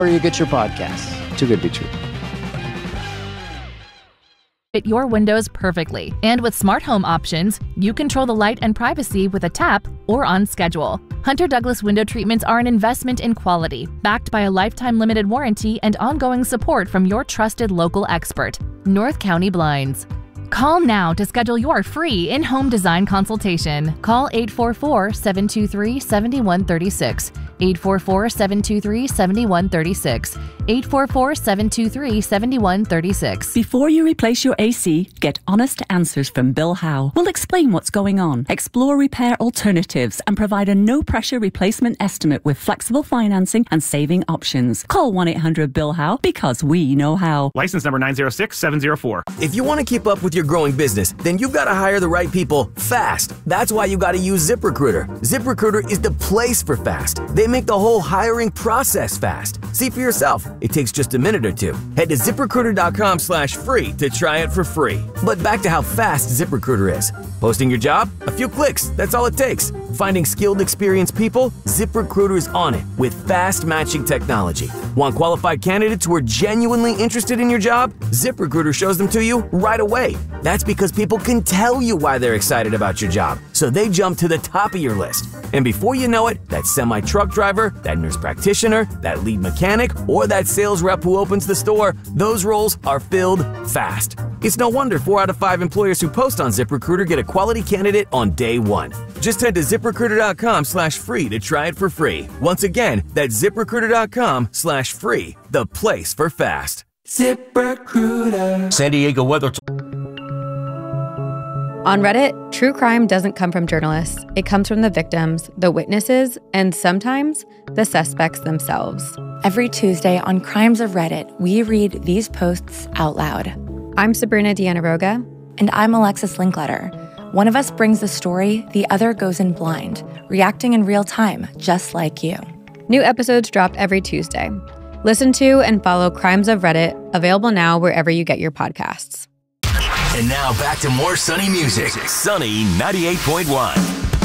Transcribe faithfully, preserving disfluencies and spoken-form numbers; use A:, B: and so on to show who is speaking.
A: you get your podcasts. Too good to be true.
B: Fit your windows perfectly. And with smart home options, you control the light and privacy with a tap or on schedule. Hunter Douglas window treatments are an investment in quality, backed by a lifetime limited warranty and ongoing support from your trusted local expert, North County Blinds. Call now to schedule your free in-home design consultation. Call eight four four, seven two three, seven one three six, eight four four, seven two three, seven one three six, eight four four, seven two three, seven one three six.
C: Before you replace your A C, get honest answers from Bill Howe. We'll explain what's going on, explore repair alternatives, and provide a no-pressure replacement estimate with flexible financing and saving options. Call one eight hundred Bill Howe because we know how.
D: License number nine zero six seven zero four.
E: If you want to keep up with your growing business, then you've got to hire the right people fast. That's why you got to use ZipRecruiter. ZipRecruiter is the place for fast. They make the whole hiring process fast. See for yourself. It takes just a minute or two. Head to ZipRecruiter.com slash free to try it for free. But back to how fast ZipRecruiter is. Posting your job? A few clicks. That's all it takes. Finding skilled, experienced people? ZipRecruiter is on it with fast matching technology. Want qualified candidates who are genuinely interested in your job? ZipRecruiter shows them to you right away. That's because people can tell you why they're excited about your job, so they jump to the top of your list. And before you know it, that semi-truck driver, that nurse practitioner, that lead mechanic, or that sales rep who opens the store, those roles are filled fast. It's no wonder four out of five employers who post on ZipRecruiter get a quality candidate on day one. Just head to ZipRecruiter.com slash free to try it for free. Once again, that's ZipRecruiter.com slash free, the place for fast.
F: ZipRecruiter.
G: San Diego weather.
H: On Reddit, true crime doesn't come from journalists. It comes from the victims, the witnesses, and sometimes the suspects themselves.
I: Every Tuesday on Crimes of Reddit, we read these posts out loud.
H: I'm Sabrina Dianaroga.
I: And I'm Alexis Linkletter. One of us brings the story, the other goes in blind, reacting in real time, just like you.
H: New episodes drop every Tuesday. Listen to and follow Crimes of Reddit, available now wherever you get your podcasts.
E: And now back to more Sunny music. Sunny ninety-eight point one.